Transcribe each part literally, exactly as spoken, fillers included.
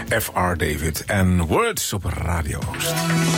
F R. David en Words op Radio Oost.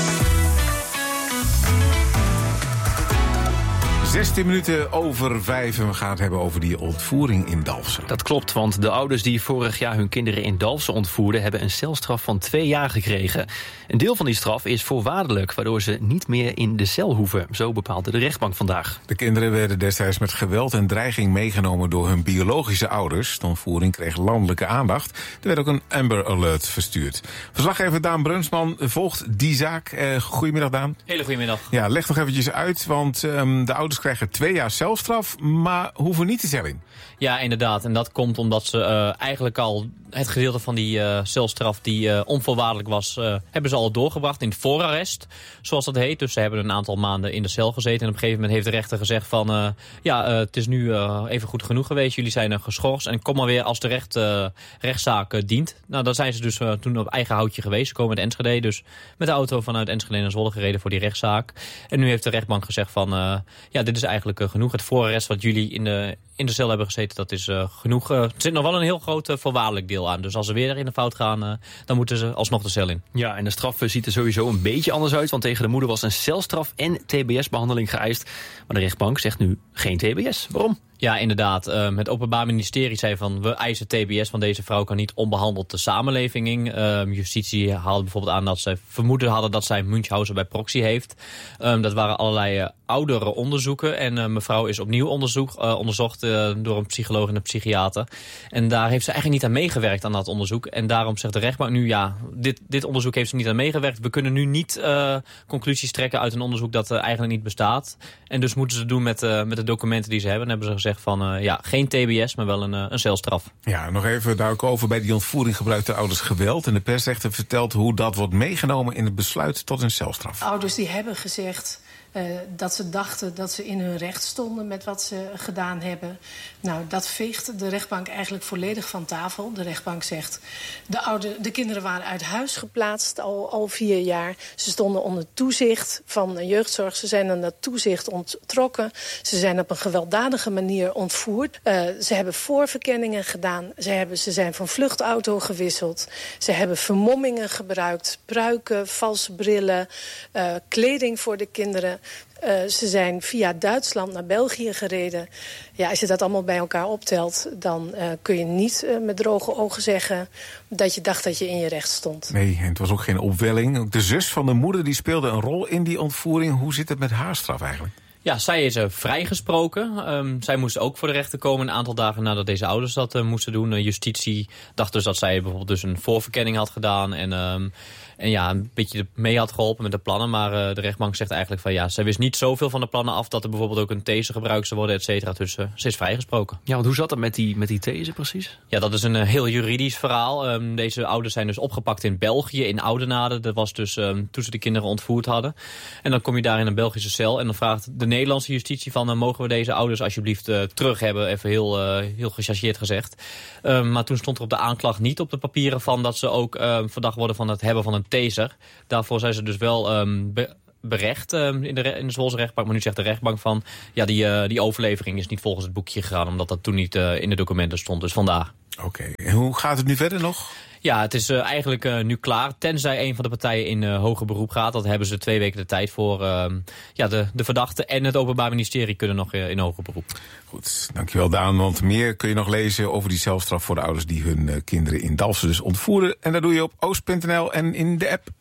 zestien minuten over vijf en we gaan het hebben over die ontvoering in Dalfsen. Dat klopt, want de ouders die vorig jaar hun kinderen in Dalfsen ontvoerden hebben een celstraf van twee jaar gekregen. Een deel van die straf is voorwaardelijk, waardoor ze niet meer in de cel hoeven. Zo bepaalde de rechtbank vandaag. De kinderen werden destijds met geweld en dreiging meegenomen door hun biologische ouders. De ontvoering kreeg landelijke aandacht. Er werd ook een Amber Alert verstuurd. Verslaggever Daan Brunsman volgt die zaak. Uh, goedemiddag, Daan. Hele goedemiddag. Ja, leg nog eventjes uit, want um, de ouders krijgen twee jaar celstraf, maar hoeven niet de cel in. Ja, inderdaad. En dat komt omdat ze uh, eigenlijk al het gedeelte van die uh, celstraf die uh, onvoorwaardelijk was, uh, hebben ze al doorgebracht in het voorarrest, zoals dat heet. Dus ze hebben een aantal maanden in de cel gezeten. En op een gegeven moment heeft de rechter gezegd van, uh, ja, uh, het is nu uh, even goed genoeg geweest. Jullie zijn uh, geschorst en kom maar weer als de recht, uh, rechtszaak uh, dient. Nou, dan zijn ze dus uh, toen op eigen houtje geweest. Ze komen uit Enschede, dus met de auto vanuit Enschede naar Zwolle gereden voor die rechtszaak. En nu heeft de rechtbank gezegd van, uh, ja, dit is eigenlijk uh, genoeg. Het voorarrest wat jullie in de, in de cel hebben gezeten, dat is uh, genoeg. Uh, er zit nog wel een heel groot uh, voorwaardelijk deel aan. Dus als ze weer in de fout gaan, uh, dan moeten ze alsnog de cel in. Ja, en de straf ziet er sowieso een beetje anders uit. Want tegen de moeder was een celstraf en T B S-behandeling geëist. Maar de rechtbank zegt nu geen T B S. Waarom? Ja, inderdaad. Uh, het Openbaar Ministerie zei van, we eisen T B S, want deze vrouw kan niet onbehandeld de samenleving in. Uh, justitie haalde bijvoorbeeld aan dat zij vermoeden hadden dat zij Münchhausen bij proxy heeft. Um, dat waren allerlei uh, oudere onderzoeken. En uh, mevrouw is opnieuw onderzoek, uh, onderzocht uh, door een psycholoog en een psychiater. En daar heeft ze eigenlijk niet aan meegewerkt aan dat onderzoek. En daarom zegt de rechtbank nu, ja, dit, dit onderzoek heeft ze niet aan meegewerkt. We kunnen nu niet uh, conclusies trekken uit een onderzoek dat uh, eigenlijk niet bestaat. En dus moeten ze het doen met, uh, met de documenten die ze hebben. En hebben ze gezegd van, uh, ja, geen T B S, maar wel een, uh, een celstraf. Ja, nog even duidelijk over. Bij die ontvoering gebruikten ouders geweld. En de persrechter vertelt hoe dat wordt meegenomen in het besluit tot een celstraf. Ouders die hebben gezegd uh, dat ze dachten dat ze in hun recht stonden met wat ze gedaan hebben. Nou, dat veegt de rechtbank eigenlijk volledig van tafel. De rechtbank zegt, de, oude, de kinderen waren uit huis geplaatst al, al vier jaar. Ze stonden onder toezicht van de jeugdzorg. Ze zijn aan dat toezicht onttrokken. Ze zijn op een gewelddadige manier ontvoerd. Uh, ze hebben voorverkenningen gedaan. Ze, hebben, ze zijn van vluchtauto gewisseld. Ze hebben vermommingen gebruikt. Pruiken, valse brillen, uh, kleding voor de kinderen. Uh, ze zijn via Duitsland naar België gereden. Ja, als je dat allemaal bij elkaar optelt, dan uh, kun je niet uh, met droge ogen zeggen dat je dacht dat je in je recht stond. Nee, en het was ook geen opwelling. Ook de zus van de moeder die speelde een rol in die ontvoering. Hoe zit het met haar straf eigenlijk? Ja, zij is uh, vrijgesproken. Um, zij moest ook voor de rechter komen een aantal dagen nadat deze ouders dat uh, moesten doen. Uh, justitie dacht dus dat zij bijvoorbeeld dus een voorverkenning had gedaan en... Um, En ja, een beetje mee had geholpen met de plannen. Maar uh, de rechtbank zegt eigenlijk van ja, zij wist niet zoveel van de plannen af dat er bijvoorbeeld ook een taser gebruikt zou worden, et cetera. Dus uh, ze is vrijgesproken. Ja, want hoe zat dat met die, met die taser precies? Ja, dat is een uh, heel juridisch verhaal. Um, deze ouders zijn dus opgepakt in België, in Oudenaarde. Dat was dus um, toen ze de kinderen ontvoerd hadden. En dan kom je daar in een Belgische cel. En dan vraagt de Nederlandse justitie van, uh, mogen we deze ouders alsjeblieft uh, terug hebben? Even heel, uh, heel gechargeerd gezegd. Um, maar toen stond er op de aanklacht niet op de papieren van dat ze ook uh, verdacht worden van het hebben van een taser. Daarvoor zijn ze dus wel um, be berecht um, in, de in de Zwolse rechtbank. Maar nu zegt de rechtbank van, ja, die, uh, die overlevering is niet volgens het boekje gegaan, omdat dat toen niet uh, in de documenten stond. Dus vandaar. Oké, okay. En hoe gaat het nu verder nog? Ja, het is uh, eigenlijk uh, nu klaar. Tenzij een van de partijen in uh, hoger beroep gaat. Dat hebben ze twee weken de tijd voor. Uh, ja, de, de verdachte en het Openbaar Ministerie kunnen nog uh, in hoger beroep. Goed, dankjewel Daan. Want meer kun je nog lezen over die celstraf voor de ouders die hun uh, kinderen in Dalfsen dus ontvoeren. En dat doe je op oost punt n l en in de app.